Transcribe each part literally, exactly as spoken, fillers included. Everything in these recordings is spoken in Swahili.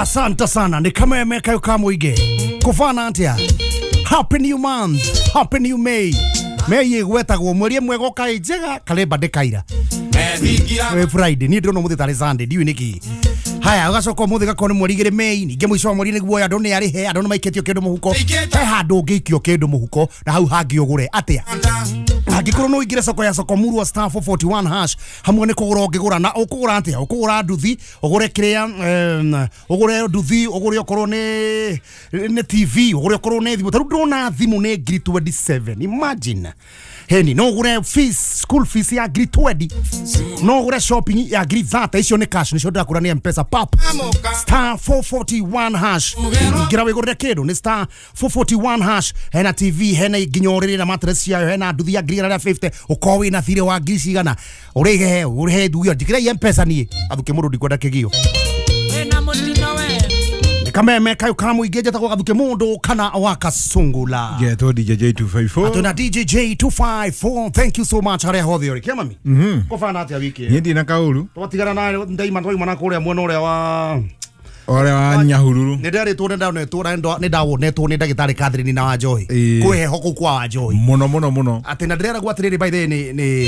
Asante sana, ni kama emeka yuka muige kufana atia. Happy new month, happy new May. May yegweta go mweri mwego kaijega kaleba dekaira. Eh Friday ni ndono muthi tare Sunday diu niki. Haya ugacoka muthi gakone mweri gire May ninge mwico mweri niguo ya ndone ari he andone maiketio kindu muhuko. He handu ngikio kindu muhuko na hau hangi ugure atia. Angikoro no igire soko ya soko muru wa star four forty-one hash hamwe ne kugura ngigura na ukugura atia ukugura nduthi ugure kiria ugure nduthi ugure okoro ne ne T V ugure okoro ne thimu taru ndona thimu ne ngiri twenty-seven imagine heni no ugure fees school fees ya ngiri twenty no ugure shopping ya ngiri thirty icio ne cash nicio ndakura ne M-Pesa pap star four forty-one hash ngira wigure kindu ni star four forty-one hash hena T V hena ginyorire na mattress yayo hena nduthi ya ngiri fifty ukowi na thire wa ngiri cigana urige urihe nduyo ndikira M-Pesa ni athuke mundu ndikwenda kigio wena mutino we kama emeka yuka muige jata kwa athuke mundu kana wakasungula yeah to D J J two five four atona D J J two five four thank you so much hare hodhi ori kema mi mhm kofana atia wiki ndi na kaulu twatigana na ndaima twaima na kuria mwena uria wa ore wa Nyahururu ne ndari tu nda ne tu ndo ne dawo ne tu ne ndagitari Catherine na wa Joy kwe hoko kwa wa Joy muno muno muno atena ndira gwatiriri by the ni ni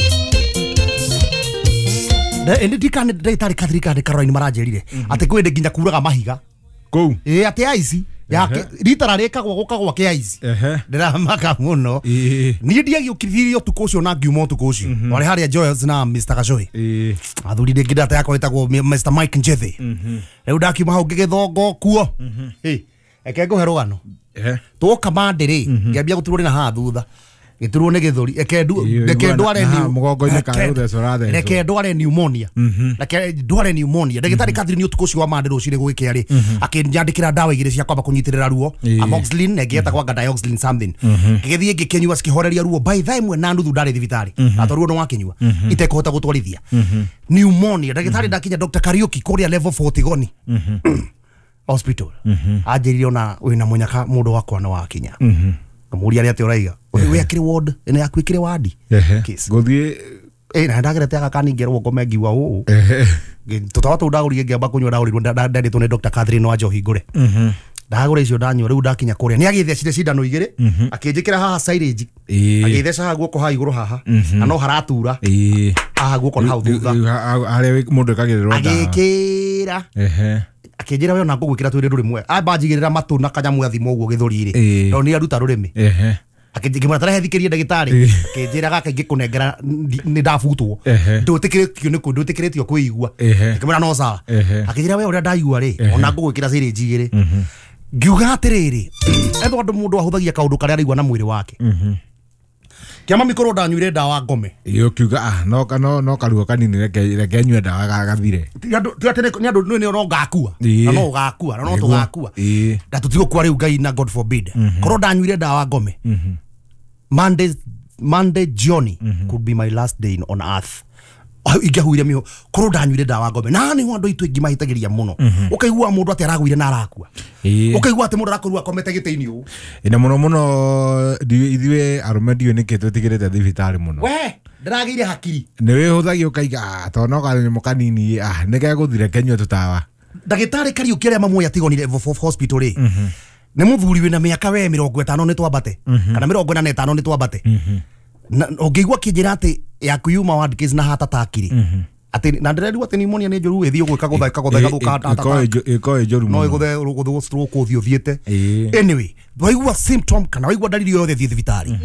da endi dikane ndagitari Catherine kade Caroline marajerire ate kwende ginya kuraga mahiga kou eh ate aici yake ritara rekagwo gukagwo ke aici ndira maka muno ni ndia giukithirio tukocio na ngiumo tukocio wale haria Joy na Mister Kajoy eh athuri de gidata yako itagwo Mister Mike Njethe riu ndakiuma hau ngigithongo kuo eh eke nguhe rugano eh tuoka mandiri ngiambia guturwo na ha thutha giturwo ne githuri eke ndu eke ndware ni mugongo ine ka utheco rathe eke ndware pneumonia eke ndware pneumonia ndagitari Catherine utukuci wa mandiri ucire gwike ari akinyandikira ndawa igire cia kwamba kunyitirira ruo amoxicillin negieta kwa dioxin something ngithie ngikenyua cikihoreria ruo by the time na nduthu ndari thibitari atoruo no wakinyua itekota gutwarithia pneumonia ndagitari ndakinya Doctor Kariuki kuria level forty goni hospital ajiririo na wina munyaka mundu wakwa na wakinya kamuria ri ati uraiga we akire ward ene yaku ikire wadi case guthie eh na ndagire te aka ningirwo ngome ngiwa uu tutawa tu ndagurige ngiamba kunywa ndagurirwo ndandi tu ne Doctor Catherine wa Njohi ngure ndagure icio ndanywa riu ndakinya kuria ni agithecire cindano igire akinjikira haha silage agitheca ha guoko ha iguru haha na no haratura aha guoko na hau thutha ari mundu kagirirwo ndawa agikira ehe akinjira we ona ngugwikira twiri rurimwe abanjigirira matu na kanyamu athimo uguo githurire no ni aruta rurimi ehe akingimara tare hethikirie ndagitari akinjira gaka ngikunengera ni ndafutwo ndutikiritio ni kundu utikiritio kuigua akimara no sawa akinjira we uria ndaigua ri ona ngugwikira siri njigire ngiuga atiriri etho andu mundu ahuthagia kaundu karia araigua na mwiri wake kiama mikoro ndanyuire ndawa ngome iyo kiuga ah no no no karuo kanini reke reke nywe ndawa gathire ti atene ni andu ni no ngakua na no gakua no tugakua ndatutigo kwa riu ngai na God forbid koro ndanyuire ndawa ngome Monday Monday Johnny could be my last day on earth igahuire miho koro ndanyuire ndawa ngome na ni andu itu ingi mahitagiria muno ukaigua mundu ati araguire na arakua ukaigua ati mundu arakorua komete giteini u ina muno muno ithiwe arume dio niki twetigirite thibitari muno we ndaragiire hakiri ni we huthagia ukaiga to no kari mukanini ah nike guthire kenywe tutawa ndagitari Kariuki aria mamwe atigonire hospital ri ne muthuri wina miaka we mirongo itano ni twambate kana mirongo ina na itano ni twambate ongigwa kinjira ati yakuyuma ward case na hata takiri ati na ndiredi ati pneumonia ni njuru ethi ugwika gutha gutha gutha iko iko njuru no iguthe guthu stroke uthio thiete anyway waigua symptom kana waigua dalili yothe thi thibitari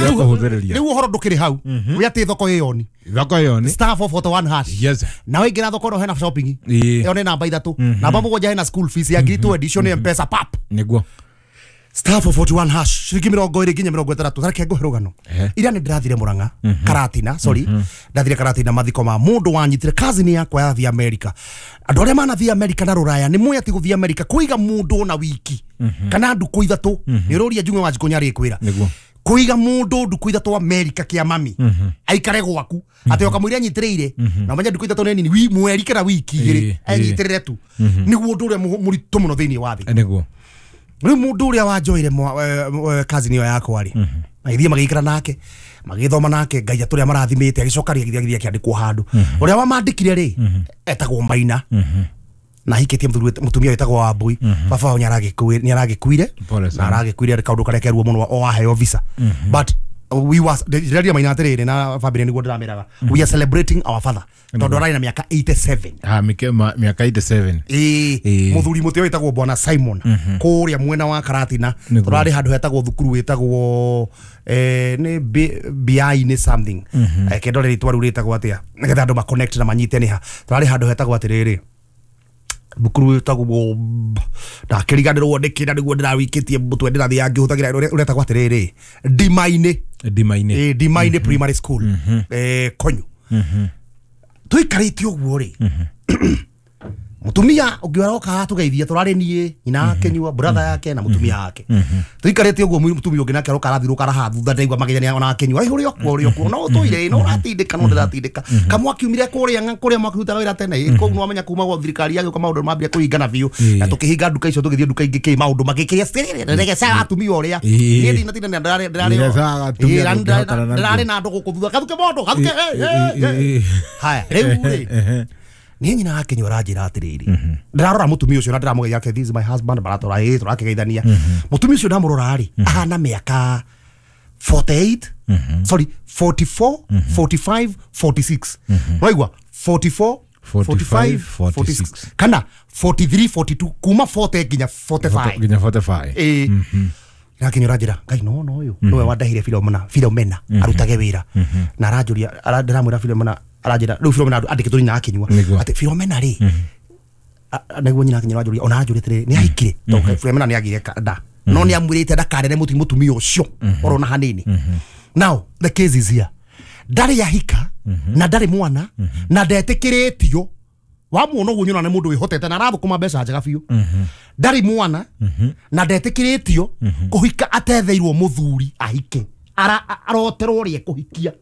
riu uhoro ndukiri hau we ati thoko yoni thoko yoni star four forty-one hash yes na wingira thoko no hena shopping iyo ni namba ithatu namba mugwanja hena school fees ya ngiri twenty edition ya M-Pesa pap niguo star four forty-one hash shiringi mirongo iri nginya mirongo ithatatu tareke nguhe rugano ira ni ndirathire Murang'a Karatina sorry ndathire Karatina mathiko ma mundu wanyitire cousin yakwa ya thia America andu aria mana thia America na Ruraya ni mwe ati guthia America kuiga mundu na wiki kana nduku ithatu ni roria njung'e wa jikunyari kwira kuiga mundu nduku ithatu America kia mami aikare gwaku ati okamwire anyitiriire na manya nduku ithatu nini wi mweri kana wiki igiri anyitirire tu niguo ndu uria muritu muno thiini wa thi niguo riu mundu uria wanjoire cousin yo yakwa ri na ithie magikira nake magithoma nake ngai aturia marathimite agicoka ri githia kiandikwo handu uria wa mandikire ri etagwo Mbaina na hikitie mutumia wetagwo Wambui baba wao nyaragikuire nyaragikuire na aragikuire kaundu karekerwo muno o aheo visa but we was radio mainatire na family niguo ndirameraga we are celebrating our father tondu arari na miaka eighty-seven ah miaka eighty-seven eh muthuri mutio wetagwo bwana Simon kuria mwena wa Karatina turari handu hetagwo thukuru wetagwo eh ni B I ni something kendo ri twaru ritagwo atia nigetha andu ma connect na manyite ni ha turari handu hetagwo atiriri thukuru wetagwo ndakiriganirwo ndikira niguo ndirawikitie mutwe ndirathi yangi huthagira uretagwo atiriri Dimaine Dimaine eh Dimaine primary school eh Konyu tuikarite uguo ri mutumia ungiwaroka tugeithia turari nie ina kenyua brother yake na mutumia yake tuikarite uguo mutumia ungi nake aroka arathiruka raha thutha ndaigwa magenya ona kenyua ai uri okwo uri okwo no tuire no ratindika no ndiratindika kamwa kiumire kuria nga kuria makruta wira tene ko no amenya kuma gwa thirikari yake kwa maundu mambia kuingana biu na tukihinga nduka icio tugithie nduka ingi ki maundu magikiria ndege sawa atumia uria ni ndi natina ndare ndare ndare na ndugu kuthutha kathuke mondo kathuke haya riu ri ni nyina yake nyorajira atiriri ndararora mutumia ucio na ndiramugeithia yake this is my husband baratora eh turakigeithania mutumia ucio ndamurora ri ahana miaka forty-eight sorry forty-four forty-five forty-six waigwa forty-four forty-five forty-six kana forty-three forty-two kuma forty nginya forty-five nginya forty-five eh yake nyorajira ngai no no uyu no wadahire Philomena Philomena arutage wira na arajuria ndaramwira Philomena arajira riu Philomena andike turi na kinyua ati Philomena ri niguo nyina kinyua ajuria ona ajurite ni aikire to Philomena ni agire da no ni amwirite ndakarere mutu mutumia ucio orona hanini now the case is here ndari yahika na ndari mwana na ndetikiritio wa muno gunyona ni mundu wihotete na arathukuma mbeca njega biu ndari mwana na ndetikiritio kuhika atetheirwo muthuri ahike ara aroterwo ri kuhikia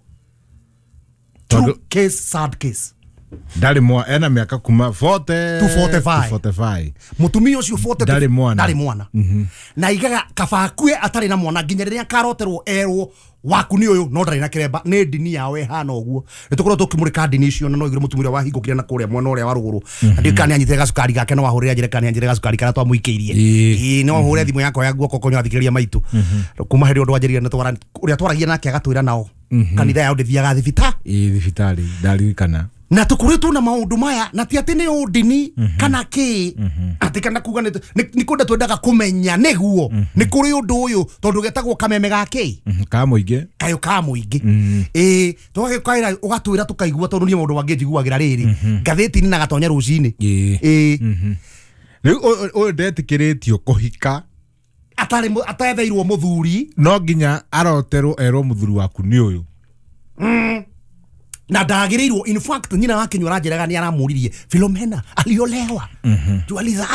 true case sad case ndari mwa ena miaka kuma forty to forty-five to forty-five mutumia ucio forty ndari mwana ndari mwana na igaga kabakue atari na mwana nginya riria karoterwo erwo waku ni uyu no ndari na kiremba ni dini yawe hana uguo nitukoro tukimurika dini icio no igire mutumira wa hingukire na kuria mwana uria wa ruguru ndikani anyite gacukari gake no wahurira njire kani anyire gacukari kana twamuikiirie no hure thimu yako ya guoko konyo athikiriria maitu kuma heri undu wanjiriria na twara uria twaragia nake agatwira nao kanitha ya ndithiaga thibita ii thibitari ndari kana na tukuritwo na maundu maya na ti ati ni udini kana ki ati kana kuga ni kunda twendaga kumenya niguo ni kuri undu uyu tondu getagwo kameme gake ka muingi kayo ka muingi eh twagikaira ugatwira tukaigua tondu ni maundu wangi njiguagira riri gatheti ni na gatonya rucini eh riu uyu ndetikiritio kuhika atari atetheirwo muthuri no nginya aroterwo erwo muthuri waku ni uyu na ndagirirwo in fact nyina wake nyorajiraga ni aramuririe Philomena aliolewa jualiza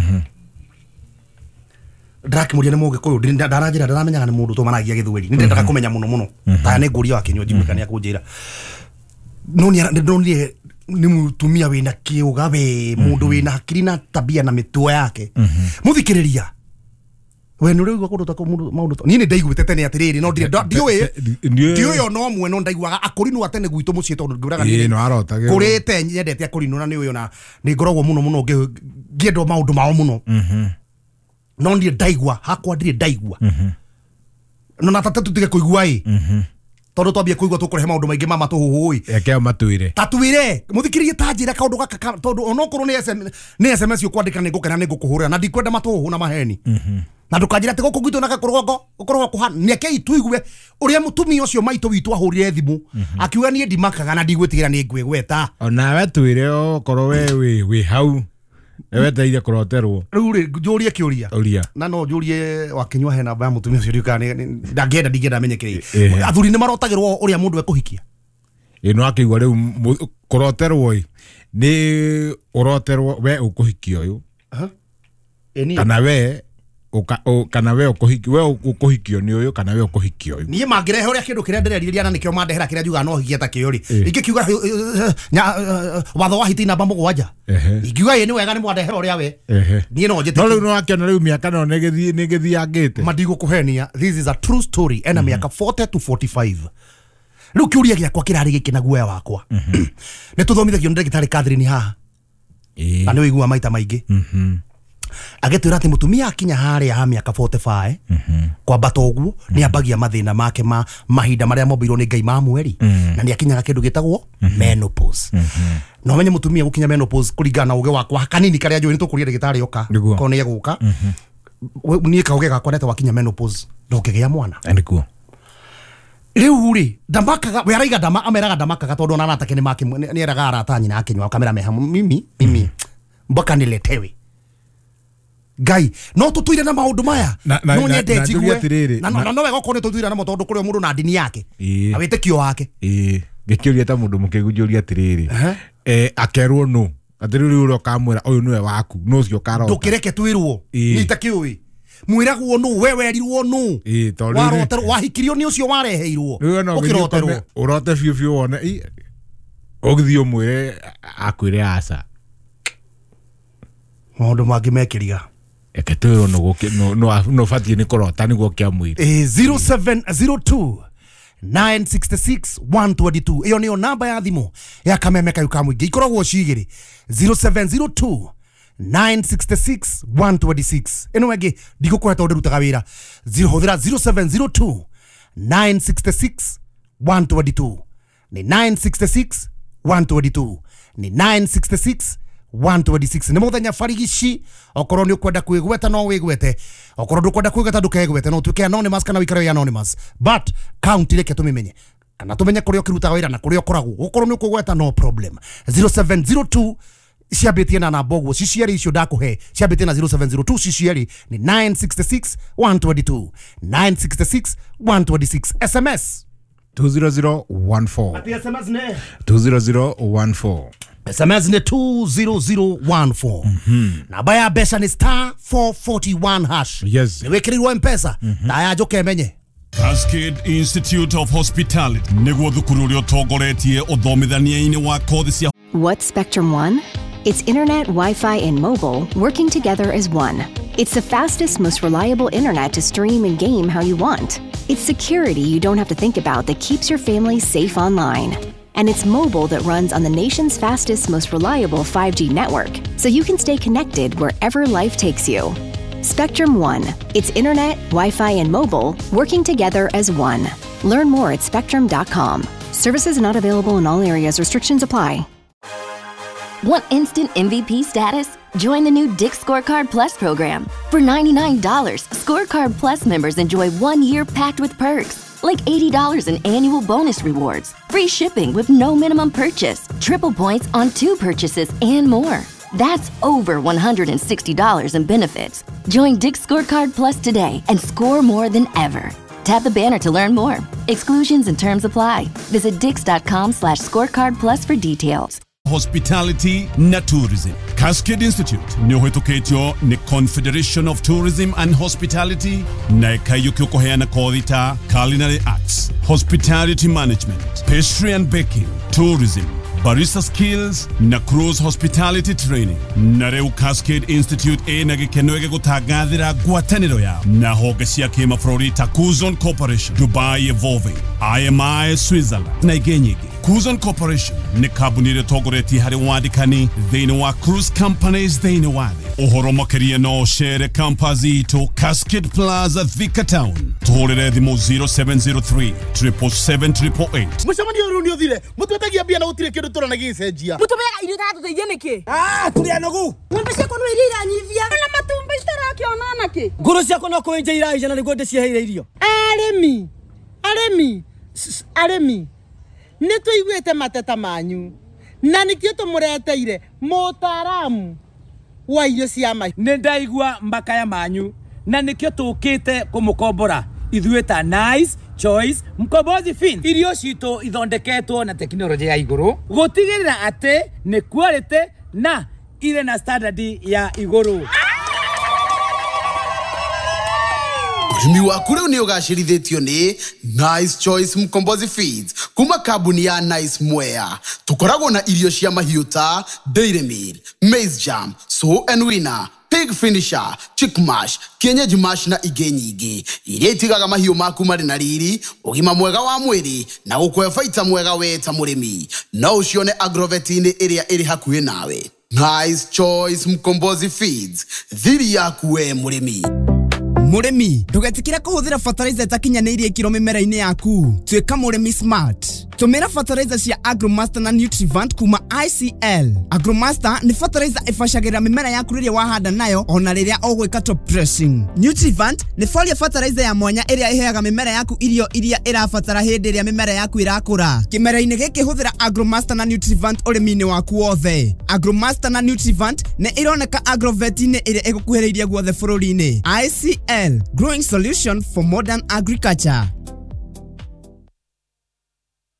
Drake muria ni muge koyo ndarajira ndaramenya ni mundu to managia githweri ni ndendaga kumenya muno muno ta ni nguria wake nyo jimukani akunjira no ni no ni ni mutumia wina kiuga we mundu wina hakiri na tabia na mitwe yake muthikiriria we no riu akondo tako mundu maundu ni ni ndaiguite tene atiriri no ndiwe ndiwe yo no mwe no ndaiguaga akurinu atene gwitu mucie tondu nguraga ni no arotage kurite nyendete akurinu na ni uyo na ni ngoragwo muno muno ngiendo maundu mao muno no ndi ndaigua hakwa ndire ndaigua no na tata tutige kuigua i tondu twambie kuigua tukurehe maundu maingi mama tuhuhui eke matwire tatwire muthikiririe tanjira kaundu gaka tondu onokorwo ni ni S M S yo kwandika ni ngukena ni ngukuhurira na ndikwenda matuhu na maheni na ndukanjira ati guku gwitu na gakurugongo gukorwo kuhana ni ake ituigwe uria mutumia ucio maitu witu ahurire thimu akiuga ni ndimakaga na ndigwitigira ni ngwigweta ona we twire okorwo we we we hau ewe teire kuroterwo riu ri njurie kiuria uria na no njurie wakinywa he namba ya mutumia ucio ndikana ndangenda ndigenda amenyekere athuri ni marotagirwo uria mundu ekuhikia ino akigwa riu kuroterwo ni uroterwo we ukuhikia uyu kana we uka kana we ukuhikio we ukuhikio ni uyu kana we ukuhikio uyu nie mangirehe uria kindu kiria ndireriria na nikio mandehera kiria njuga no hikia ta kiuri ingikiuga watho wa hiti namba mugwanja ingiuga ye ni wega ni mwandehera uria we nie no njete no riu no akiona riu miaka no negithie negithiangite mandigo kuhenia this is a true story ena miaka forty to forty-five riu kiuria giakwa kirari gikina guoya wakwa ni tuthomithagio ndagitari Catherine haha na nĩ igua maita maingĩ mhm agetwira ati mutumia akinya haria ha miaka forty-five mhm kwamba toguo ni ambagia mathina make ma mahinda maria mombirwo ni Ngai ma mweri na ni akinyaga kindu gitagwo menopause no menye mutumia gukinya menopause kuringana na uge wakwa kanini karia njui ni tukuria rigitari oka kone ya guka ni kauge gakwa nete wakinya menopause ndokigea mwana ndikuo riu ri ndamakaga we araiga ndama ameraga ndamakaga tondu na natake ni make ni eraga arata nyina akinywa kamera meha mimi mimi mbaka niletewe Gai no tutuire na maundu maya no nyende njigwe na no no wega ko ne tutuire na motondu kuri mundu na dini yake awite kio wake eh gikiuria ta mundu mukigunjuria atiriri eh akerwo no atiriri uro kamwira uyu niwe waku no cio karo ndukireke twirwo nitakiui mwiragwo no wewe erirwo no eh tori waroterwo wahikirio ni ucio wareheirwo ukiroterwo urote fiu fiu wone ogithio mwire akwire asa maundu mangi mekiriga eketero no goke no no no fatie ni korota ni gokia mwiri eh zero seven zero two nine six six one two two iyo niyo namba ya thimu ya Kameme Kayuka Mwingi ikoragwo cigiri zero seven zero two nine six six one two six eno wege ndigukweta tondu rutaga wira zero hothira zero seven zero two nine six six one two two ni nine six six one two two ni nine six six one two six ni muthenya farigici okorwo ni ukwenda kwigweta no wigwete okorwo ndukwenda kwigweta ndukegwete no tuke anonymous kana wikaro ya anonymous but count reke tumimenye kana tumenye kuri okirutaga wira na kuri okoragwo okorwo ni ukugweta no problem zero seven zero two ciabitie na namba guo ciciari icio ndakuhe ciabitie na zero seven zero two ciciari ni nine six six one two two nine six six one two six sms two zero zero one four ati sms ne two zero zero one four S M S ni two zero zero one four. Mm-hmm. Namba ya besa ni star four forty-one hash. Yes. Niwekirirwa mpesa. Mm-hmm. Na ya joke menye. Cascade Institute of Hospitality. Niguo thukuru rio togoretie uthomithania-ini wa kothi cia. What's Spectrum One? It's internet, Wi-Fi, and mobile working together as one. It's the fastest, most reliable internet to stream and game how you want. It's security you don't have to think about that keeps your family safe online. And it's mobile that runs on the nation's fastest, most reliable five G network, so you can stay connected wherever life takes you. Spectrum One. It's internet, Wi-Fi, and mobile working together as one. Learn more at spectrum dot com. Services not available in all areas. Restrictions apply. Want instant M V P status? Join the new Dick's Scorecard Plus program. For ninety-nine dollars, Scorecard Plus members enjoy one year packed with perks. Like eighty dollars in annual bonus rewards, free shipping with no minimum purchase, triple points on two purchases, and more. That's over one hundred sixty dollars in benefits. Join Dick's Scorecard Plus today and score more than ever. Tap the banner to learn more. Exclusions and terms apply. Visit dix.com slash scorecard plus for details. Hospitality na tourism. Cascade Institute ni uhituketio ni Confederation of Tourism and Hospitality na ikayuki ukoheana kothi ta Culinary Arts, Hospitality Management, Pastry and Baking, Tourism, Barista Skills na Cruise Hospitality Training. Na reu Cascade Institute e na gikeno ege gutagathira gwataniro ya na honge cia kimabũrũri ta Kuzon Corporation, Dubai Evolving, I M I Switzerland na ingĩ nyingĩ. Kuzon Corporation ni kambuni ĩrĩa tongoretie harĩ wandĩkani thĩinĩ wa cruise companies thĩinĩ wa thĩ. Ũhoro makĩria no chere campus itũ Cascade Plaza Thika Town. Tũhũrĩre thimũ zero seven zero three, seven seven seven eight eight. Mũcemanio rĩu nĩ ũthire. Mũtwetagia mbia na gũtirĩ kĩndũ tũranagia icenjia. Mũtũmega irio tatũteithie nĩkĩ? Ah, tũrĩ anogu. Ng'ombe ciakwa no iria iranyivia. Na matumbĩ citarakĩona nakĩ? Ngũrũ ciakwa no kũenja iraica na nĩguo ndĩcieheire irio. Arĩmi. Arĩmi. Arĩmi. Nĩtũiguĩte mateta manyu. Na nĩkĩo tũmũreteire mũtaaramu wa irio cia mahiũ. Nĩ ndaigua mbakaya manyu na nĩkĩo tũkĩte kũmũkombora. Ithuĩ ta Nice Choice Mkombozi Fin. Irio citũ ithondeketwo na tekinoronjĩ ya igũrũ gũtigĩrĩra atĩ nĩ quality na irĩ na standard ya igũrũ. Urimi waku rĩu nĩ ũgacĩrithĩtio nĩ Nice Choice Mkombozi Feeds kuma kambuni ya Nice Mwea. Tũkoragwo na irio cia mahiũ ta Dairy Meal, Maize Jam, So and Winner, Pig Finisher, Chick Mash, Kienyeji Mash na ingĩ nyingĩ. Iria itigaga mahiũ maku marĩ na riri, ũgima mwega wa mwĩrĩ na gũkũhe baita mwega we ta mũrĩmi. No ũcione Agrovet-inĩ ĩrĩa ĩrĩ hakuhĩ nawe. Nice Choice Mkombozi Feeds, thiri yaku we murimi. Murimi, ndugetikire kuhuthira fertilizer itakinyanirie kiro mimera-ini yaku. Twika murimi smart. Tumira fertilizer cia Agromaster na Nutrivant kuma I C L. Agromaster ni fertilizer ifashagira mimera yaku riria wahanda nayo ona riria ogwika top dressing. Nutrivant ni foliar fertilizer ya mwanya iria iheaga mimera yaku irio iria irabatara hindi iria mimera yaku irakura. Kimera-ini giki huthira Agromaster na Nutrivant urimi-ini waku wothe. Agromaster na Nutrivant ni ironeka Agrovet-ini iria igukuhiriirie guothe bururi-ini. I C L, growing solution for modern agriculture.